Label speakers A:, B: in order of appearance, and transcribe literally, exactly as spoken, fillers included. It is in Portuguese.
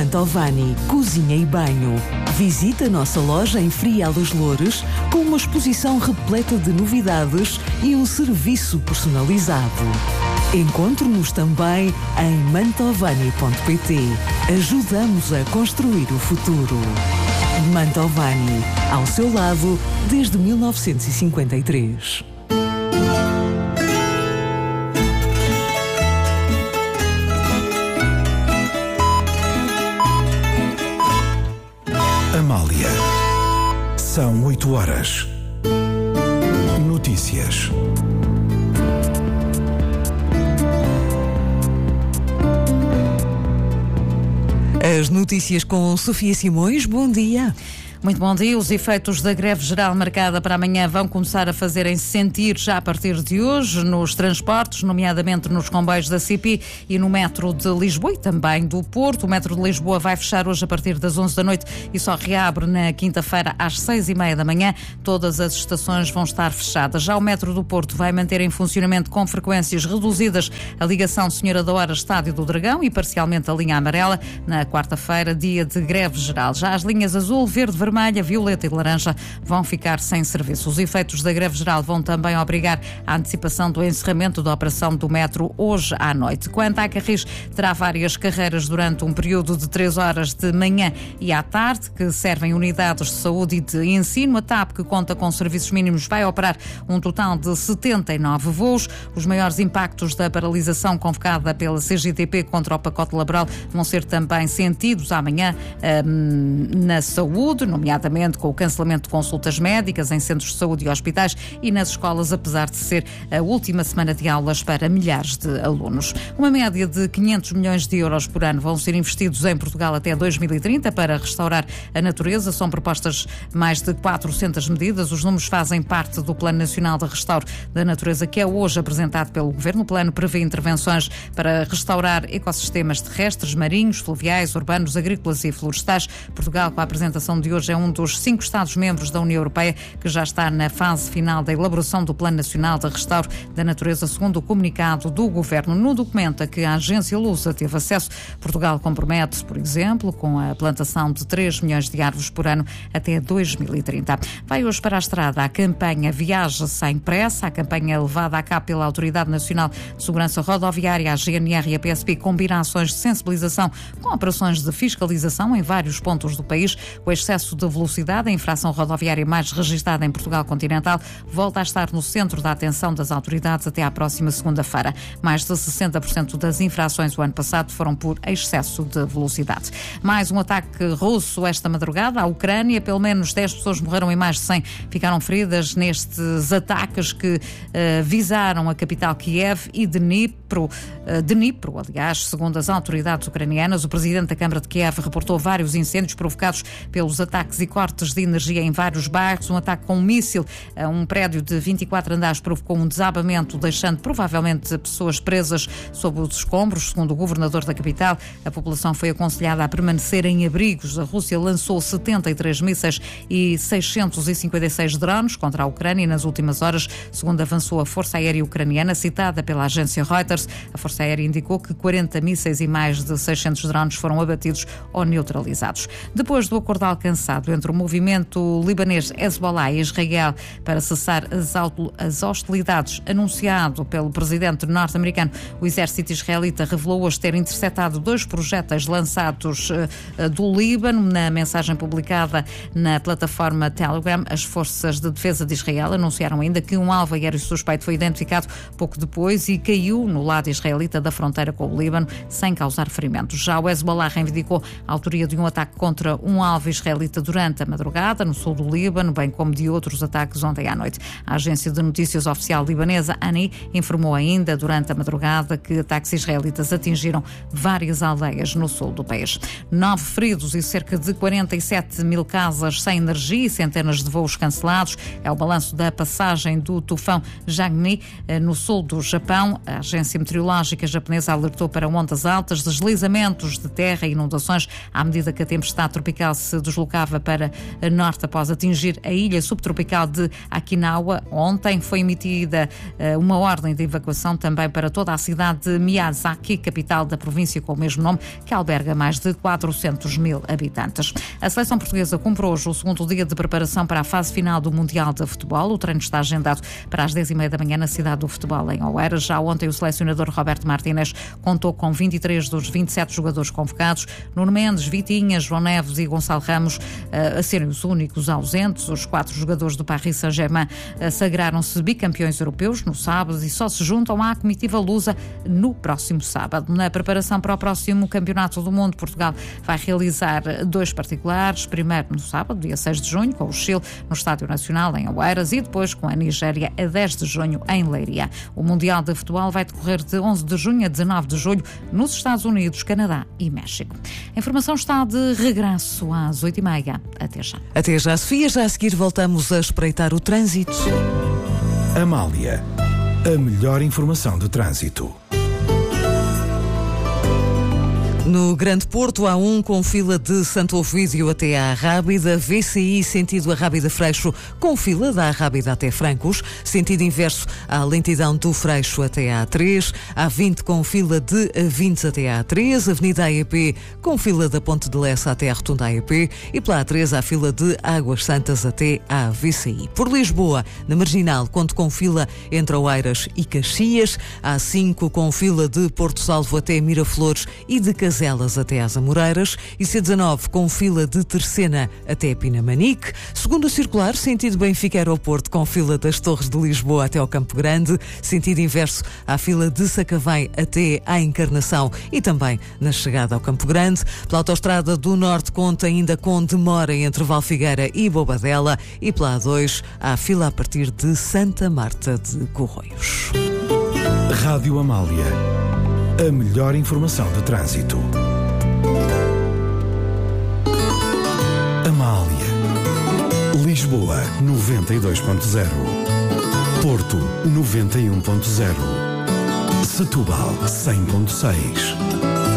A: Mantovani, cozinha e banho. Visita a nossa loja em Frial dos Loures com uma exposição repleta de novidades e um serviço personalizado. Encontre-nos também em mantovani ponto pt. Ajudamos a construir o futuro. Mantovani, ao seu lado desde mil novecentos e cinquenta e três.
B: Amália. São oito horas. Notícias.
A: As notícias com Sofia Simões. Bom dia.
C: Muito bom dia. Os efeitos da greve geral marcada para amanhã vão começar a fazerem-se sentir já a partir de hoje nos transportes, nomeadamente nos comboios da C P e no metro de Lisboa e também do Porto. O metro de Lisboa vai fechar hoje a partir das onze da noite e só reabre na quinta-feira às seis e meia da manhã. Todas as estações vão estar fechadas. Já o metro do Porto vai manter em funcionamento com frequências reduzidas a ligação Senhora da Hora Estádio do Dragão e parcialmente a linha amarela. Na quarta-feira, dia de greve geral. Já as linhas azul, verde, vermelho, vermelha, violeta e laranja vão ficar sem serviço. Os efeitos da greve geral vão também obrigar a antecipação do encerramento da operação do metro hoje à noite. Quanto à Carris, terá várias carreiras durante um período de três horas de manhã e à tarde, que servem unidades de saúde e de ensino. A TAP, que conta com serviços mínimos, vai operar um total de setenta e nove voos. Os maiores impactos da paralisação convocada pela C G T P contra o pacote laboral vão ser também sentidos amanhã hum, na saúde, nomeadamente com o cancelamento de consultas médicas em centros de saúde e hospitais e nas escolas, apesar de ser a última semana de aulas para milhares de alunos. Uma média de quinhentos milhões de euros por ano vão ser investidos em Portugal até dois mil e trinta para restaurar a natureza. São propostas mais de quatrocentas medidas. Os números fazem parte do Plano Nacional de Restauro da Natureza, que é hoje apresentado pelo Governo. O plano prevê intervenções para restaurar ecossistemas terrestres, marinhos, fluviais, urbanos, agrícolas e florestais. Portugal, com a apresentação de hoje, é um dos cinco Estados-membros da União Europeia que já está na fase final da elaboração do Plano Nacional de Restauro da Natureza, segundo o comunicado do Governo. No documento a que a agência Lusa teve acesso, Portugal compromete-se, por exemplo, com a plantação de três milhões de árvores por ano até dois mil e trinta. Vai hoje para a estrada a campanha Viaja Sem Pressa, a campanha levada a cabo pela Autoridade Nacional de Segurança Rodoviária, a G N R e a P S P, combina ações de sensibilização com operações de fiscalização em vários pontos do país. O excesso de velocidade, a infração rodoviária mais registada em Portugal continental, volta a estar no centro da atenção das autoridades até à próxima segunda-feira. Mais de sessenta por cento das infrações do ano passado foram por excesso de velocidade. Mais um ataque russo esta madrugada à Ucrânia. Pelo menos dez pessoas morreram e mais de cem ficaram feridas nestes ataques que uh, visaram a capital Kiev e Dnipro. Uh, Dnipro, aliás, segundo as autoridades ucranianas. O presidente da Câmara de Kiev reportou vários incêndios provocados pelos ataques e cortes de energia em vários bairros. Um ataque com um míssil a um prédio de vinte e quatro andares provocou um desabamento, deixando provavelmente pessoas presas sob os escombros. Segundo o governador da capital, a população foi aconselhada a permanecer em abrigos. A Rússia lançou setenta e três mísseis e seiscentos e cinquenta e seis drones contra a Ucrânia nas últimas horas, segundo avançou a Força Aérea Ucraniana, citada pela agência Reuters. A Força Aérea indicou que quarenta mísseis e mais de seiscentos drones foram abatidos ou neutralizados. Depois do acordo alcançado entre o movimento libanês Hezbollah e Israel para cessar as, auto, as hostilidades, anunciado pelo presidente norte-americano, o exército israelita revelou hoje ter interceptado dois projéteis lançados uh, do Líbano. Na mensagem publicada na plataforma Telegram, as forças de defesa de Israel anunciaram ainda que um alvo aéreo suspeito foi identificado pouco depois e caiu no lado israelita da fronteira com o Líbano, sem causar ferimentos. Já o Hezbollah reivindicou a autoria de um ataque contra um alvo israelita durante a madrugada, no sul do Líbano, bem como de outros ataques ontem à noite. A agência de notícias oficial libanesa, A N I, informou ainda durante a madrugada que ataques israelitas atingiram várias aldeias no sul do país. Nove feridos e cerca de quarenta e sete mil casas sem energia e centenas de voos cancelados. É o balanço da passagem do tufão Jagni no sul do Japão. A agência meteorológica japonesa alertou para ondas altas, deslizamentos de terra e inundações à medida que a tempestade tropical se deslocava virava para norte após atingir a ilha subtropical de Okinawa. Ontem foi emitida uh, uma ordem de evacuação também para toda a cidade de Miyazaki, capital da província com o mesmo nome, que alberga mais de quatrocentos mil habitantes. A seleção portuguesa cumpre hoje o segundo dia de preparação para a fase final do Mundial de Futebol. O treino está agendado para as dez e meia da manhã na cidade do futebol, em Oeiras. Já ontem o selecionador Roberto Martínez contou com vinte e três dos vinte e sete jogadores convocados. Nuno Mendes, Vitinha, João Neves e Gonçalo Ramos uh, a serem os únicos ausentes. Os quatro jogadores do Paris Saint-Germain uh, sagraram-se bicampeões europeus no sábado e só se juntam à comitiva lusa no próximo sábado. Na preparação para o próximo Campeonato do Mundo, Portugal vai realizar dois particulares. Primeiro no sábado, dia seis de junho, com o Chile no Estádio Nacional, em Oeiras, e depois com a Nigéria a dez de junho, em Leiria. O Mundial de Futebol vai decorrer de onze de junho a dezenove de julho nos Estados Unidos, Canadá e México. A informação está de regresso às oito e meia. Até já.
A: Até já, Sofia. Já a seguir voltamos a espreitar o trânsito.
B: Amália, a melhor informação do trânsito.
A: No Grande Porto, há um com fila de Santo Ovídio até à Rábida, V C I sentido Arrábida Freixo, com fila da Arrábida até Francos, sentido inverso à lentidão do Freixo até à A três, A vinte com fila de A vinte até à A três, Avenida A E P com fila da Ponte de Lessa até à Rotunda A E P e pela A três há fila de Águas Santas até à V C I. Por Lisboa, na Marginal, conto com fila entre Oeiras e Caxias, A cinco com fila de Porto Salvo até Miraflores e de Caselas até às Amoreiras e C dezanove com fila de Tercena até Pinamanique, segunda circular, sentido Benfica Aeroporto com fila das Torres de Lisboa até ao Campo Grande, sentido inverso à fila de Sacavém até à Encarnação e também na chegada ao Campo Grande. Pela Autostrada do Norte conta ainda com demora entre Valfigueira e Bobadela e pela A dois há fila a partir de Santa Marta de Corroios.
B: Rádio Amália, a melhor informação do trânsito. Amália. Lisboa, noventa e dois ponto zero. Porto, noventa e um ponto zero. Setúbal, cem ponto seis.